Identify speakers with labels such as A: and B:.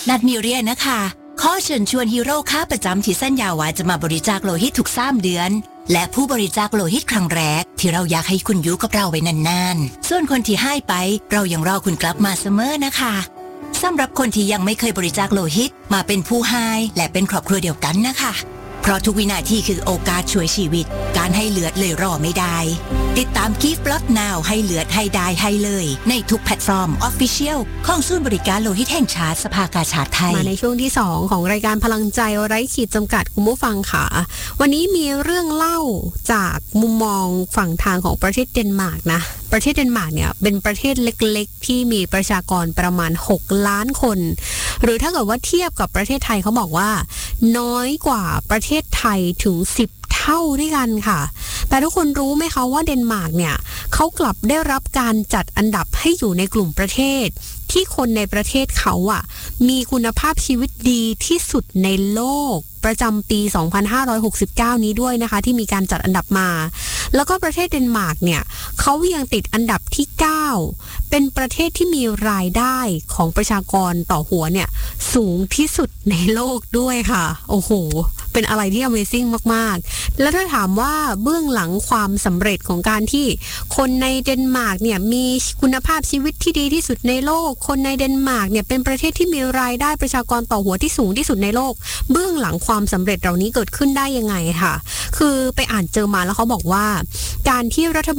A: นัดมีเรียนนะคะขอเชิญชวนฮีโร่ค้าประจำที่สัญญาว่าจะมาบริจาคโลหิตทุก3 เดือนและผู้บริจาคโลหิตครั้งแรกที่เราอยากให้คุณอยู่กับเราไว้นานๆส่วนคนที่ให้ไปเรายังรอคุณกลับมาเสมอนะคะสำหรับคนที่ยังไม่เคยบริจาคโลหิตมาเป็นผู้ให้และเป็นครอบครัวเดียวกันนะคะเพราะทุกวินาทีคือโอกาสช่วยชีวิตการให้เลือดเลยรอไม่ได้ติดตาม Give Blood Now ให้เลือดให้ได้ให้เลยในทุกแพลตฟอร์ม Official ของศูนย์บริการโลหิตแห่งชาติสภากาชาดไทย
B: มาในช่วงที่2ของรายการพลังใจไร้ขีดจำกัดคุณผู้ฟังค่ะวันนี้มีเรื่องเล่าจากมุมมองฝั่งทางของประเทศเดนมาร์กนะประเทศเดนมาร์กเนี่ยเป็นประเทศเล็กๆที่มีประชากรประมาณ6 ล้านคนหรือถ้าเกิดว่าเทียบกับประเทศไทยเขาบอกว่าน้อยกว่าประเทศไทยถึง10 เท่าด้วยกันค่ะแต่ทุกคนรู้ไหมคะว่าเดนมาร์กเนี่ยเขากลับได้รับการจัดอันดับให้อยู่ในกลุ่มประเทศที่คนในประเทศเขามีคุณภาพชีวิตดีที่สุดในโลกประจำปี 2569 นี้ด้วยนะคะที่มีการจัดอันดับมาแล้วก็ประเทศเดนมาร์กเนี่ยเขายังติดอันดับที่ 9เป็นประเทศที่มีรายได้ของประชากรต่อหัวเนี่ยสูงที่สุดในโลกด้วยค่ะโอ้โหเป็นอะไรที่ Amazing มากๆแล้วถ้าถามว่าเบื้องหลังความสำเร็จของการที่คนในเดนมาร์กเนี่ยมีคุณภาพชีวิตที่ดีที่สุดในโลกคนในเดนมาร์กเนี่ยเป็นประเทศที่มีรายได้ประชากรต่อหัวที่สูงที่สุดในโลกเบื้องหลังความสำเร็จเหล่านี้เกิดขึ้นได้ยังไงค่ะคือไปอ่านเจอมาแล้วเขาบอกว่าการที่รัฐ